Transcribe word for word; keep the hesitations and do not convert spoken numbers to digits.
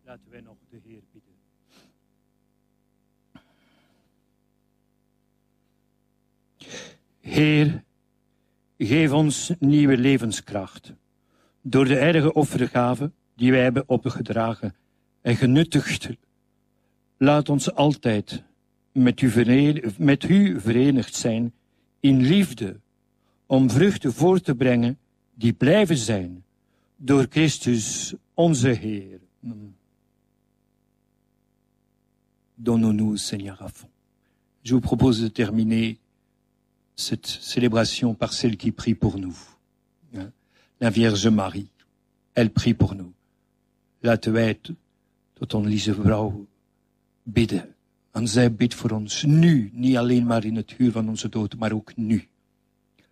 Laten wij nog de Heer bidden. Heer, geef ons nieuwe levenskracht. Door de heilige offergave die wij hebben opgedragen en genuttigd. Laat ons altijd met u, verenigd, met u verenigd zijn in liefde, om vruchten voor te brengen die blijven zijn door Christus onze Heer. Donnons-nous, Seigneur, à fond. Je vous propose de terminer cette célébration par celle qui prie pour nous. La Vierge Marie, elle prie pour nous. Laten wij het tot onze vrouw bidden. En zij bidt voor ons nu, niet alleen maar in het uur van onze dood, maar ook nu.